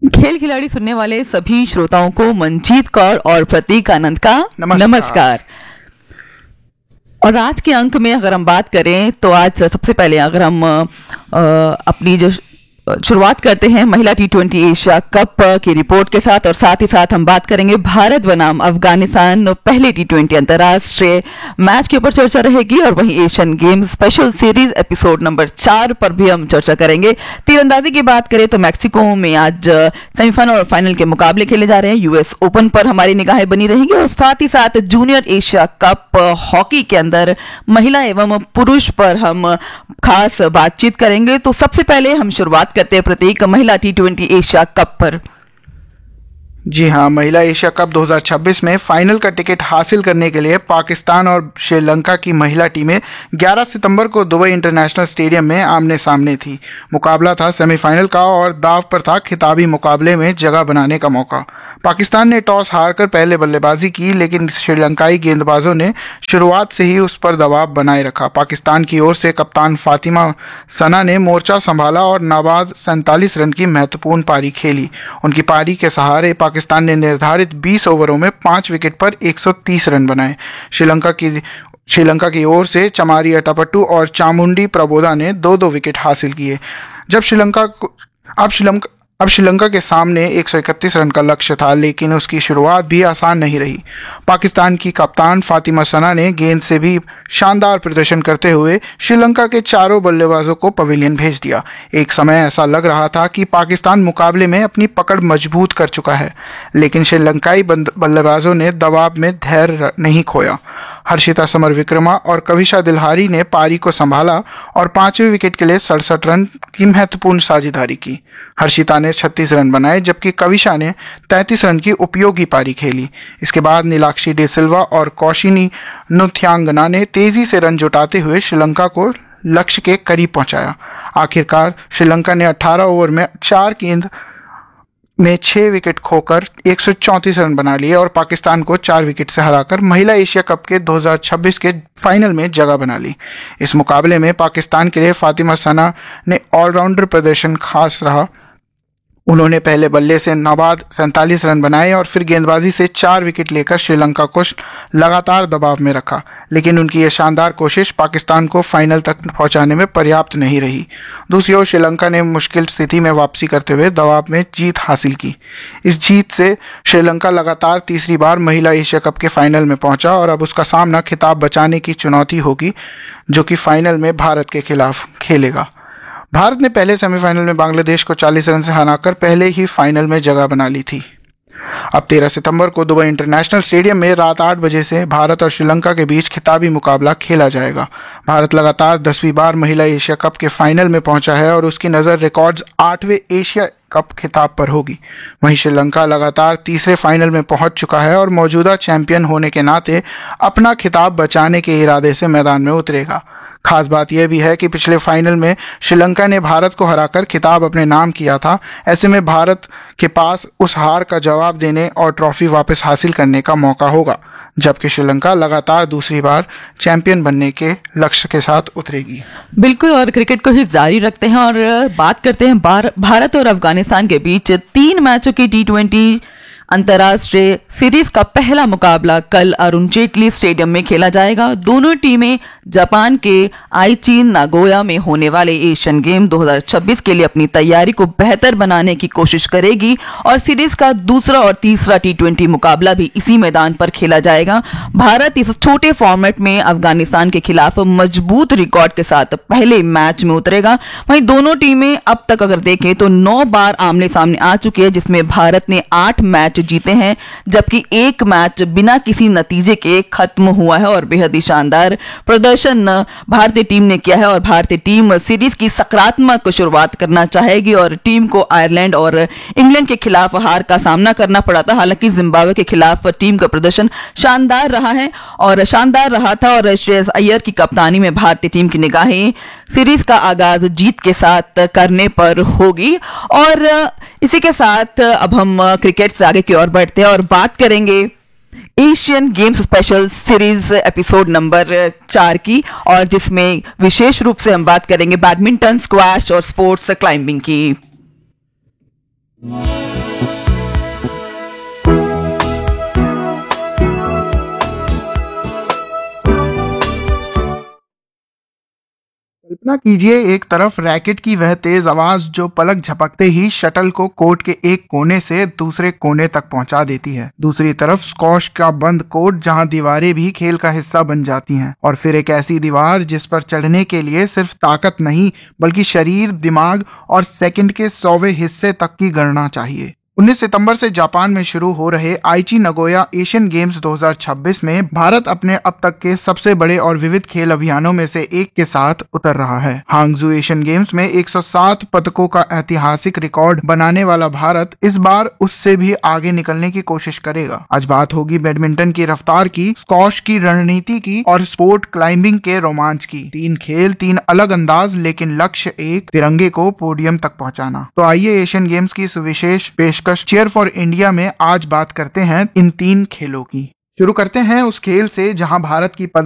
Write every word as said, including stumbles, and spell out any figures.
खेल खिलाड़ी सुनने वाले सभी श्रोताओं को मंजीत कौर और प्रतीक आनंद का नमस्कार। नमस्कार। और आज के अंक में अगर हम बात करें तो आज सबसे पहले अगर हम अ, अपनी जो शुरुआत करते हैं महिला टी ट्वेंटी एशिया कप की रिपोर्ट के साथ, और साथ ही साथ हम बात करेंगे भारत बनाम अफगानिस्तान पहले टी ट्वेंटी अंतर्राष्ट्रीय मैच के ऊपर चर्चा रहेगी, और वहीं Asian games special series episode number चार पर भी हम चर्चा करेंगे। तीरंदाजी की बात करें तो मैक्सिको में आज सेमीफाइनल और फाइनल के मुकाबले खेले जा रहे हैं। यूएस ओपन पर हमारी निगाहें बनी रहेंगी, और साथ ही साथ जूनियर एशिया कप हॉकी के अंदर महिला एवं पुरुष पर हम खास बातचीत करेंगे। तो सबसे पहले हम शुरुआत करते हैं प्रतीक महिला टी ट्वेंटी एशिया कप पर। जी हाँ, महिला एशिया कप दो हज़ार छब्बीस में फाइनल का टिकट हासिल करने के लिए पाकिस्तान और श्रीलंका की महिला टीमें ग्यारह सितंबर को दुबई इंटरनेशनल स्टेडियम में आमने सामने थी। मुकाबला था सेमीफाइनल का और दाव पर था खिताबी मुकाबले में जगह बनाने का मौका। पाकिस्तान ने टॉस हारकर पहले बल्लेबाजी की, लेकिन श्रीलंकाई गेंदबाजों ने शुरुआत से ही उस पर दबाव बनाए रखा। पाकिस्तान की ओर से कप्तान फातिमा सना ने मोर्चा संभाला और नाबाद सैंतालीस रन की महत्वपूर्ण पारी खेली। उनकी पारी के सहारे पाकिस्तान ने निर्धारित बीस ओवरों में पांच विकेट पर एक सौ तीस रन बनाए। श्रीलंका की श्रीलंका की ओर से चमारी अटापट्टू और चामुंडी प्रबोधा ने दो दो विकेट हासिल किए। जब श्रीलंका को अब श्रीलंका अब श्रीलंका के सामने एक सौ इकतीस रन का लक्ष्य था, लेकिन उसकी शुरुआत भी आसान नहीं रही। पाकिस्तान की कप्तान फातिमा सना ने गेंद से भी शानदार प्रदर्शन करते हुए श्रीलंका के चारों बल्लेबाजों को पवेलियन भेज दिया। एक समय ऐसा लग रहा था कि पाकिस्तान मुकाबले में अपनी पकड़ मजबूत कर चुका है, लेकिन श्रीलंकाई बल्लेबाजों ने दबाव में धैर्य नहीं खोया। हर्षिता समर विक्रमा और कविशा दिलहारी ने पारी को संभाला और पांचवें विकेट के लिए सड़सठ रन की महत्वपूर्ण साझेदारी की। हर्षिता ने छत्तीस रन बनाए, जबकि कविशा ने तैंतीस रन की उपयोगी पारी खेली। इसके बाद नीलाक्षी डे सिल्वा और कौशिनी नुथ्यांगना ने तेजी से रन जुटाते हुए श्रीलंका को लक्ष्य के करीब पहुंचाया। आखिरकार श्रीलंका ने अठारह ओवर में चार गेंद में छह विकेट खोकर एक सौ चौंतीस रन बना लिए और पाकिस्तान को चार विकेट से हराकर महिला एशिया कप के दो हज़ार छब्बीस के फाइनल में जगह बना ली। इस मुकाबले में पाकिस्तान के लिए फातिमा सना ने ऑलराउंडर प्रदर्शन खास रहा। उन्होंने पहले बल्ले से नाबाद सैंतालीस रन बनाए और फिर गेंदबाजी से चार विकेट लेकर श्रीलंका को लगातार दबाव में रखा, लेकिन उनकी यह शानदार कोशिश पाकिस्तान को फाइनल तक पहुंचाने में पर्याप्त नहीं रही। दूसरी ओर श्रीलंका ने मुश्किल स्थिति में वापसी करते हुए दबाव में जीत हासिल की। इस जीत से श्रीलंका लगातार तीसरी बार महिला एशिया कप के फाइनल में पहुंचा और अब उसका सामना खिताब बचाने की चुनौती होगी, जो कि फाइनल में भारत के खिलाफ खेलेगा। भारत ने पहले सेमीफाइनल में बांग्लादेश को चालीस रन से हराकर पहले ही फाइनल में जगह बना ली थी। अब तेरह सितंबर को दुबई इंटरनेशनल स्टेडियम में रात आठ बजे से भारत और श्रीलंका के बीच खिताबी मुकाबला खेला जाएगा। भारत लगातार दसवीं बार महिला एशिया कप के फाइनल में पहुंचा है और उसकी नज़र रिकॉर्ड्स आठवें एशिया कप खिताब पर होगी। वहीं श्रीलंका लगातार तीसरे फाइनल में पहुंच चुका है और मौजूदा चैंपियन होने के नाते अपना खिताब बचाने के इरादे से मैदान में उतरेगा। खास बात यह भी है कि पिछले फाइनल में श्रीलंका ने भारत को हराकर खिताब अपने नाम किया था। ऐसे में भारत के पास उस हार का जवाब देने और ट्रॉफी वापस हासिल करने का मौका होगा, जबकि श्रीलंका लगातार दूसरी बार चैंपियन बनने के लक्ष्य के साथ उतरेगी। बिल्कुल, और क्रिकेट को ही जारी रखते हैं और बात करते हैं भारत और अफगानिस्तान के बीच तीन मैचों की टी ट्वेंटी अंतर्राष्ट्रीय सीरीज का पहला मुकाबला कल अरुण जेटली स्टेडियम में खेला जाएगा। दोनों टीमें जापान के आईची नागोया में होने वाले एशियन गेम दो हज़ार छब्बीस के लिए अपनी तैयारी को बेहतर बनाने की कोशिश करेगी, और सीरीज का दूसरा और तीसरा टी ट्वेंटी मुकाबला भी इसी मैदान पर खेला जाएगा। भारत इस छोटे फॉर्मेट में अफगानिस्तान के खिलाफ मजबूत रिकॉर्ड के साथ पहले मैच में उतरेगा। वहीं दोनों टीमें अब तक अगर देखें तो नौ बार आमने सामने आ चुकी है, जिसमें भारत ने आठ मैच जीते हैं, जबकि एक मैच बिना किसी नतीजे के खत्म हुआ है। और बेहद ही शानदार प्रदर्शन भारतीय टीम ने किया है और भारतीय टीम सीरीज की सकारात्मक शुरुआत करना चाहेगी। और टीम को आयरलैंड और इंग्लैंड के खिलाफ हार का सामना करना पड़ा था, हालांकि जिम्बाब्वे के खिलाफ टीम का प्रदर्शन शानदार रहा है और शानदार रहा था और श्रेयस अय्यर की कप्तानी में भारतीय टीम की निगाहें सीरीज का आगाज जीत के साथ करने पर होगी। और इसी के साथ अब हम क्रिकेट से आगे की ओर बढ़ते हैं और बात करेंगे Asian games special series episode number चार की, और जिसमें विशेष रूप से हम बात करेंगे बैडमिंटन, स्क्वैश और स्पोर्ट्स क्लाइंबिंग की। ना कीजिए एक तरफ रैकेट की वह तेज आवाज जो पलक झपकते ही शटल को कोर्ट के एक कोने से दूसरे कोने तक पहुंचा देती है, दूसरी तरफ स्क्वॉश का बंद कोर्ट जहां दीवारें भी खेल का हिस्सा बन जाती हैं, और फिर एक ऐसी दीवार जिस पर चढ़ने के लिए सिर्फ ताकत नहीं बल्कि शरीर, दिमाग और सेकंड के सौवें हिस्से तक की गणना चाहिए। उन्नीस सितंबर से जापान में शुरू हो रहे आईची नगोया एशियन गेम्स दो हज़ार छब्बीस में भारत अपने अब तक के सबसे बड़े और विविध खेल अभियानों में से एक के साथ उतर रहा है। हांगजू एशियन गेम्स में एक सौ सात पदकों का ऐतिहासिक रिकॉर्ड बनाने वाला भारत इस बार उससे भी आगे निकलने की कोशिश करेगा। आज बात होगी बैडमिंटन की रफ्तार की, स्क्वॉश की रणनीति की और स्पोर्ट क्लाइंबिंग के रोमांच की। तीन खेल, तीन अलग अंदाज, लेकिन लक्ष्य एक, तिरंगे को पोडियम तक पहुंचाना। तो आइए एशियन गेम्स की सुविशेष पेश चीयर फॉर इंडिया में आज बात करते हैं इन तीन खेलों की। शुरू करते हैं उस खेल से जहां भारत की